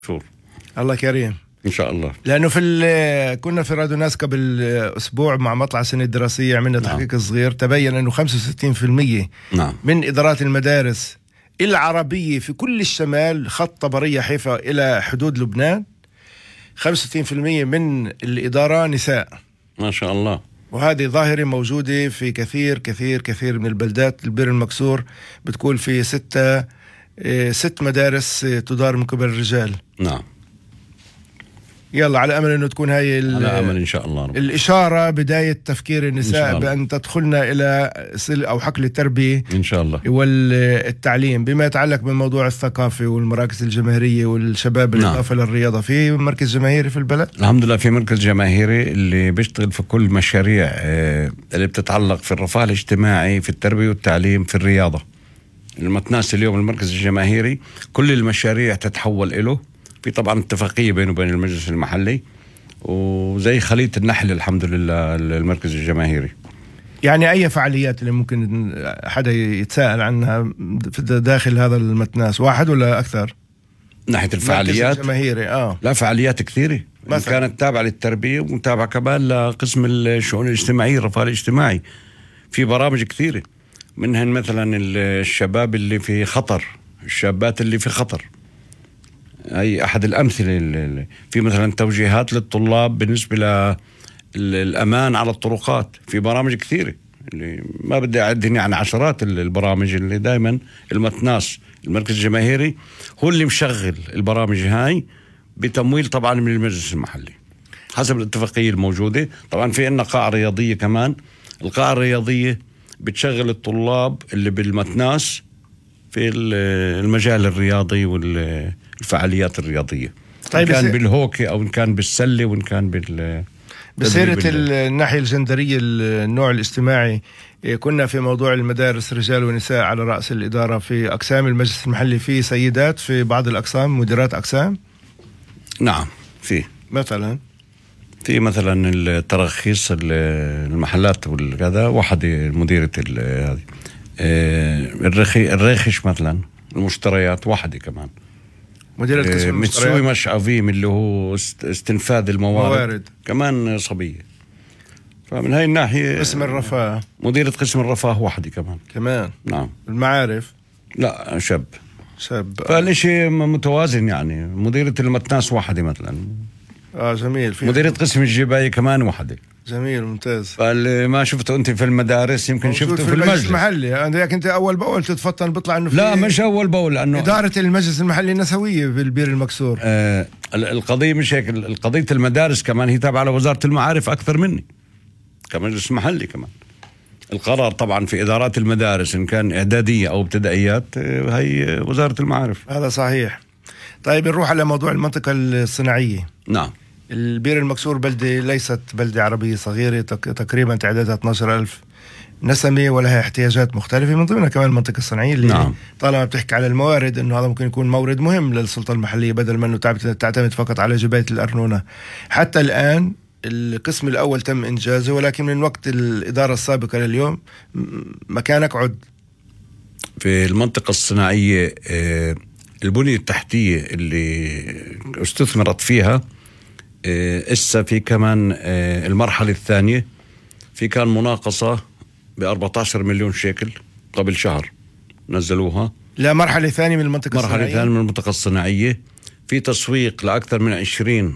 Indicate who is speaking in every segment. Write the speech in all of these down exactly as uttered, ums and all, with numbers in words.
Speaker 1: شور.
Speaker 2: الله كريم
Speaker 1: ان شاء الله.
Speaker 2: لانه في كنا في راديو ناس قبل اسبوع مع مطلع السنه الدراسيه عملنا تحقيق نعم. صغير تبين انه خمسة وستين بالمئة نعم. من ادارات المدارس العربيه في كل الشمال خط طبريه حيفا الى حدود لبنان خمسة وستين بالمئة من الاداره نساء
Speaker 1: ما شاء الله.
Speaker 2: وهذه ظاهره موجوده في كثير كثير كثير من البلدات. البير المكسور بتقول في ستة ست مدارس تدار من قبل الرجال.
Speaker 1: نعم.
Speaker 2: يلا على أمل أنه تكون هاي
Speaker 1: على أمل إن شاء الله رب.
Speaker 2: الإشارة بداية تفكير النساء بأن تدخلنا إلى سل أو حقل التربية
Speaker 1: إن شاء الله
Speaker 2: والتعليم بما يتعلق بموضوع الثقافة والمراكز الجماهيرية والشباب الإضافة نعم. للرياضة. في مركز جماهيري في البلد
Speaker 1: الحمد لله، في مركز جماهيري اللي بيشتغل في كل مشاريع اللي بتتعلق في الرفاه الاجتماعي، في التربية والتعليم، في الرياضة. المتناس اليوم المركز الجماهيري كل المشاريع تتحول إله، في طبعا اتفاقية بينه وبين المجلس المحلي، وزي خلية النحل الحمد لله المركز الجماهيري.
Speaker 2: يعني أي فعاليات اللي ممكن حدا يتساءل عنها داخل هذا المتناس، واحد ولا أكثر؟
Speaker 1: ناحية الفعاليات
Speaker 2: الجماهيري آه
Speaker 1: لا فعاليات كثيرة كانت تابعة للتربية ومتابعة كمان لقسم الشؤون الاجتماعية الرفاه الاجتماعي. في برامج كثيرة منهن مثلا الشباب اللي في خطر، الشابات اللي في خطر، أي أحد الأمثلة. في مثلا توجيهات للطلاب بالنسبة للأمان على الطرقات، في برامج كثيرة اللي ما بدي أعدهن يعني عشرات البرامج اللي دائما المتناس المركز الجماهيري هو اللي مشغل البرامج هاي بتمويل طبعا من المجلس المحلي حسب الاتفاقية الموجودة. طبعا في عنا قاعة رياضية كمان، القاعة الرياضية بتشغل الطلاب اللي بالمتناس في المجال الرياضي والفعاليات الرياضية. طيب إن كان بالهوكي أو إن كان بالسلة وإن كان بال
Speaker 2: بسيرة الناحية الجندرية النوع الاجتماعي، كنا في موضوع المدارس رجال ونساء على رأس الإدارة. في أقسام المجلس المحلي في سيدات في بعض الأقسام، مديرات أقسام؟
Speaker 1: نعم في
Speaker 2: مثلا
Speaker 1: في مثلا التراخيص المحلات والكذا وحدة مديرة هذه الرخي الرخش مثلا، المشتريات وحدة كمان
Speaker 2: مديرة قسم المشتريات.
Speaker 1: متسوي مشعفيم اللي هو استنفاذ الموارد موارد. كمان صبية. فمن هاي الناحية
Speaker 2: قسم الرفاه
Speaker 1: مديرة قسم الرفاه وحدة كمان
Speaker 2: كمان
Speaker 1: نعم.
Speaker 2: المعارف
Speaker 1: لا شاب
Speaker 2: شاب
Speaker 1: فالشيء متوازن يعني. مديرة المتناس وحدة مثلا
Speaker 2: اه جميل. في
Speaker 1: مديرة قسم الجباية كمان وحدة.
Speaker 2: جميل ممتاز.
Speaker 1: فاللي ما شفته انت في المدارس يمكن شفته في, في المجلس
Speaker 2: المحلي. انديك انت اول باول تتفطن بيطلع انه
Speaker 1: لا مش اول باول، لانه
Speaker 2: اداره المجلس المحلي نسويه بالبير المكسور.
Speaker 1: آه القضيه مش هيك، القضيه المدارس كمان هي تابعه لوزاره المعارف اكثر مني كمجلس محلي. كمان القرار طبعا في ادارات المدارس ان كان اعداديه او ابتدائيات هي وزاره المعارف.
Speaker 2: هذا صحيح. طيب نروح على موضوع المنطقه الصناعيه.
Speaker 1: نعم.
Speaker 2: البير المكسور بلدة ليست بلدة عربية صغيرة، تقريبا تعدادها اثناشر ألف نسمة ولها احتياجات مختلفة، من ضمنها كمان المنطقة الصناعية اللي نعم. طالما بتحكي على الموارد انه هذا ممكن يكون مورد مهم للسلطة المحلية بدل ما انه تعتمد فقط على جباية الأرنونة. حتى الآن القسم الأول تم إنجازه، ولكن من وقت الإدارة السابقة لليوم مكانك عد.
Speaker 1: في المنطقة الصناعية البنية التحتية اللي استثمرت فيها إسا في كمان المرحلة الثانية في كان مناقصة بأربعة عشر مليون شيكل قبل شهر نزلوها.
Speaker 2: لا مرحلة ثانية من المنطقة
Speaker 1: مرحلة
Speaker 2: الصناعية.
Speaker 1: ثانية من المنطقة الصناعية في تسويق لأكثر من عشرين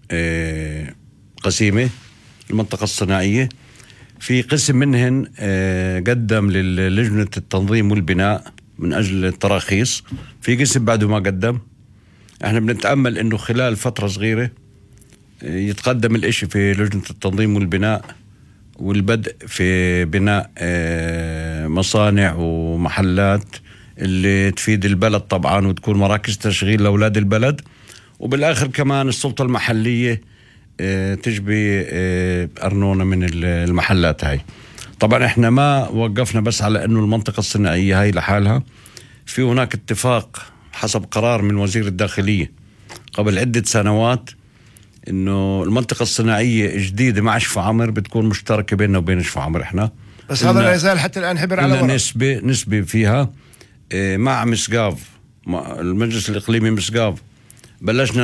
Speaker 1: قسيمة. المنطقة الصناعية في قسم منهن قدم للجنة التنظيم والبناء من أجل التراخيص، في قسم بعده ما قدم. احنا بنتأمل انه خلال فترة صغيرة يتقدم الاشي في لجنة التنظيم والبناء والبدء في بناء مصانع ومحلات اللي تفيد البلد طبعا وتكون مراكز تشغيل لأولاد البلد، وبالآخر كمان السلطة المحلية تجبي أرنونة من المحلات هاي. طبعا احنا ما وقفنا بس على انه المنطقة الصناعية هاي لحالها، في هناك اتفاق حسب قرار من وزير الداخلية قبل عدة سنوات انه المنطقة الصناعية جديدة مع شفا عمر بتكون مشتركة بيننا وبين شفا عمر. احنا
Speaker 2: بس هذا لا يزال حتى الآن حبر على ورق.
Speaker 1: نسبة نسبة فيها مع مسقاف، مع المجلس الإقليمي مسقاف بلشنا